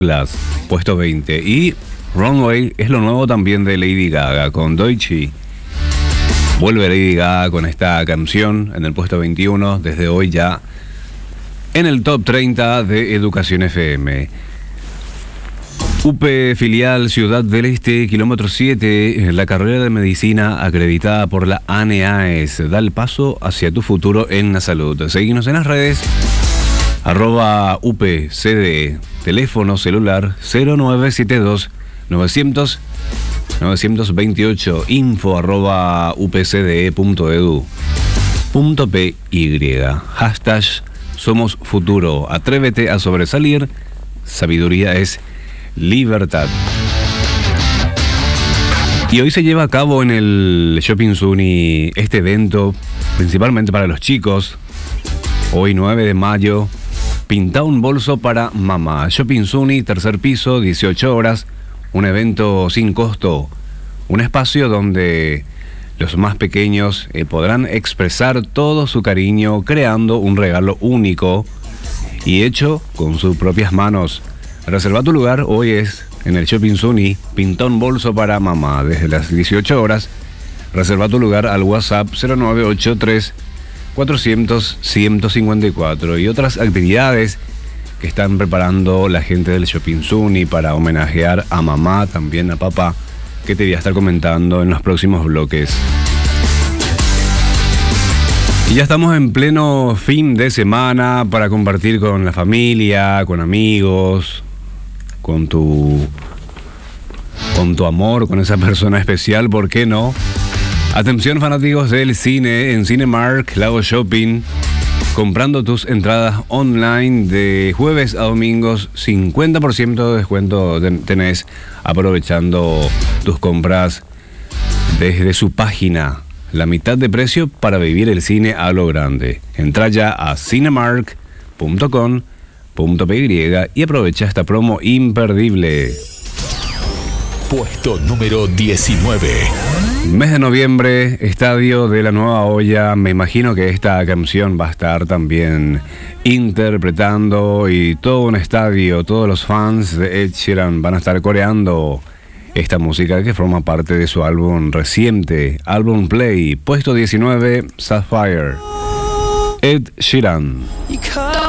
Glass, puesto 20. Y Runway es lo nuevo también de Lady Gaga con Doechii. Vuelve Lady Gaga con esta canción en el puesto 21, desde hoy ya en el top 30 de Educación FM. UP Filial Ciudad del Este, kilómetro 7, la carrera de medicina acreditada por la ANEAES. Da el paso hacia tu futuro en la salud. Seguinos en las redes, @UPCDE, teléfono celular 0972 900-928, info@upcde.edu.py, hashtag Somos Futuro, atrévete a sobresalir, sabiduría es libertad. Y hoy se lleva a cabo en el Shopping Zuni este evento, principalmente para los chicos. Hoy 9 de mayo, pinta un bolso para mamá. Shopping Zuni, tercer piso, 18 horas, un evento sin costo, un espacio donde los más pequeños podrán expresar todo su cariño creando un regalo único y hecho con sus propias manos. Reserva tu lugar, hoy es en el Shopping Zuni, pinta un bolso para mamá, desde las 18 horas. Reserva tu lugar al WhatsApp 0983 400 154 y otras actividades que están preparando la gente del Shopping Zuni para homenajear a mamá, también a papá, que te voy a estar comentando en los próximos bloques. Y ya estamos en pleno fin de semana para compartir con la familia, con amigos, con tu amor, con esa persona especial, ¿por qué no? Atención fanáticos del cine, en Cinemark, Lago Shopping, comprando tus entradas online de jueves a domingos, 50% de descuento tenés aprovechando tus compras desde su página. La mitad de precio para vivir el cine a lo grande. Entra ya a cinemark.com.py y aprovecha esta promo imperdible. Puesto número 19. Mes de noviembre, estadio de la Nueva Olla. Me imagino que esta canción va a estar también interpretando y todo un estadio, todos los fans de Ed Sheeran van a estar coreando esta música que forma parte de su álbum reciente, Album Play, puesto 19, Sapphire. Ed Sheeran.